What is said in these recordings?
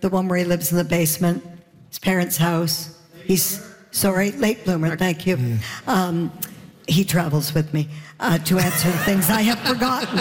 the one where he lives in the basement, his parents' house. Late bloomer, thank you. He travels with me to answer things I have forgotten.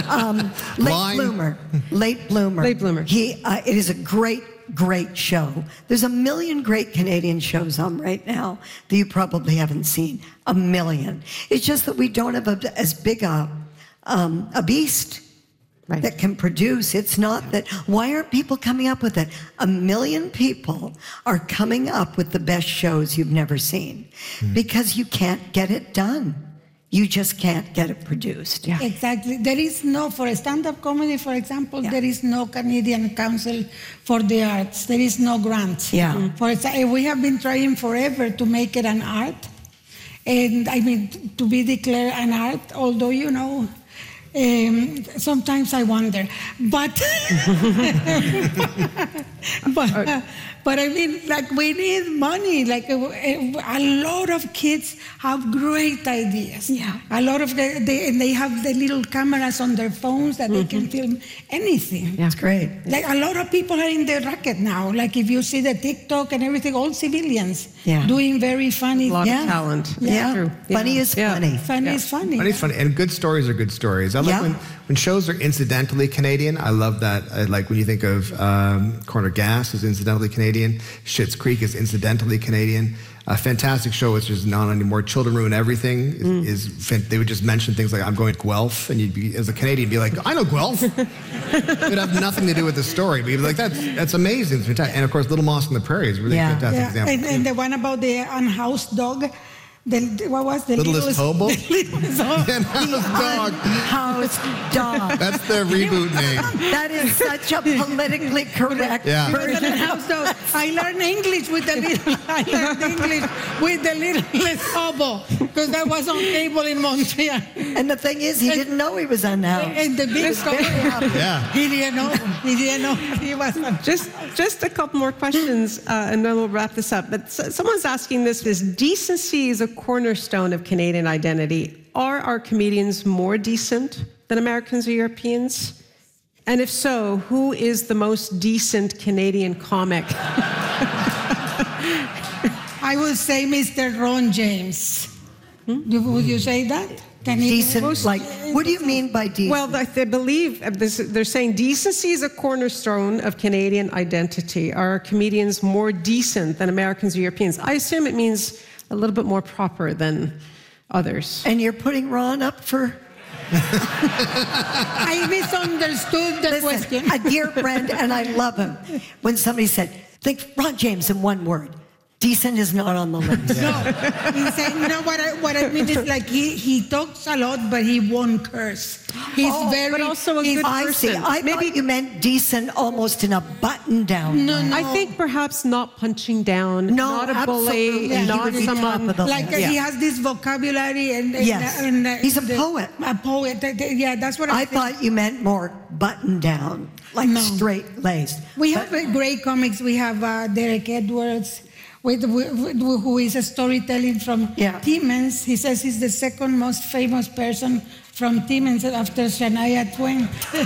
Late bloomer. It is a great show. There's a million great Canadian shows on right now that you probably haven't seen. A million. It's just that we don't have as big a beast that can produce. It's not that. Why aren't people coming up with it? A million people are coming up with the best shows you've never seen because you can't get it done. You just can't get it produced. Yeah. Exactly. There is no, for a stand-up comedy, for example, there is no Canadian Council for the Arts. There is no grant. Yeah. We have been trying forever to make it an art. And I mean, to be declared an art, although, sometimes I wonder. But I mean, we need money. A lot of kids have great ideas. Yeah. A lot of they have the little cameras on their phones that they can film anything. Yeah. That's great. A lot of people are in the racket now. If you see the TikTok and everything, all civilians doing very funny. A lot of talent. Yeah. True. Funny is funny. Funny is funny. Funny is funny. And good stories are good stories. I like when shows are incidentally Canadian. I love that. When you think of Corner Gas is incidentally Canadian. Schitt's Creek is incidentally Canadian. A fantastic show, which is not anymore. Children Ruin Everything they would just mention things like, I'm going to Guelph, and you'd be, as a Canadian, be like, I know Guelph. It would have nothing to do with the story, but you'd be like, that's amazing. It's fantastic. And of course, Little Mosque on the Prairie is really a fantastic example. And the one about the unhoused dog. What was the Littlest Hobo? The Unhoused dog. That's their reboot name. That is such a politically correct version. Unhoused dog. I learned English with the Littlest Hobo because that was on cable in Montreal. And the thing is, he didn't know he was unhoused. And the big story. He didn't know. He was Just a couple more questions, and then we'll wrap this up. But someone's asking this: decency is a cornerstone of Canadian identity. Are our comedians more decent than Americans or Europeans? And if so, who is the most decent Canadian comic? I would say Mr. Ron James. Would you say that? Decent, what do you mean by decent? Well, I believe they're saying decency is a cornerstone of Canadian identity. Are comedians more decent than Americans or Europeans? I assume it means a little bit more proper than others. And you're putting Ron up for... I misunderstood the question. A dear friend, and I love him. When somebody said, think Ron James in one word. Decent is not on the list. No, he said, what I mean is he talks a lot, but he won't curse. He's but also a good person. I thought you meant decent almost in a button-down. No. I think perhaps not punching down, not a bully, not someone... He has this vocabulary and he's a poet. A poet, that's what I thought you meant more button-down, straight-laced. We have great comics. We have Derek Edwards, who is a storytelling from Timmins. He says he's the second most famous person from Timmins after Shania Twain.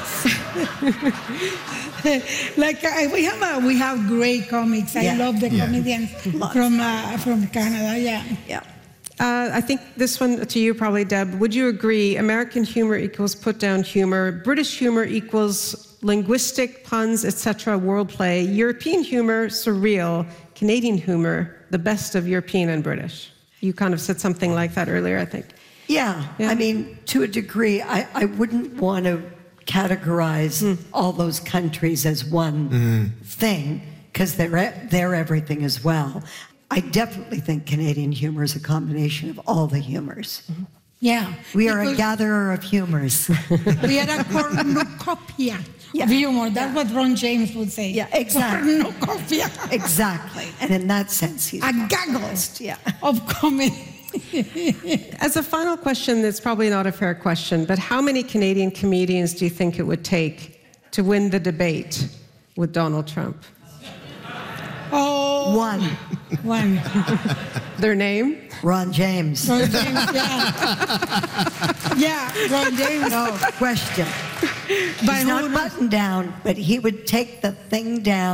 We have great comics. I love the comedians from Canada. Yeah. I think this one to you probably, Deb. Would you agree American humor equals put-down humor, British humor equals linguistic puns, etc., wordplay, European humor, surreal, Canadian humor, the best of European and British? You kind of said something like that earlier, I think. Yeah. I mean, to a degree, I wouldn't want to categorize all those countries as one thing, because they're everything as well. I definitely think Canadian humor is a combination of all the humors. Yeah. We are a gatherer of humors. We are a cornucopia of humor. That's what Ron James would say. Yeah, exactly. Cornucopia. Exactly. And in that sense, he's a gaggle of comedy. As a final question, that's probably not a fair question, but how many Canadian comedians do you think it would take to win the debate with Donald Trump? Oh, one. Their name? Ron James. Ron James, Ron James. No question. He's not buttoned down, but he would take the thing down.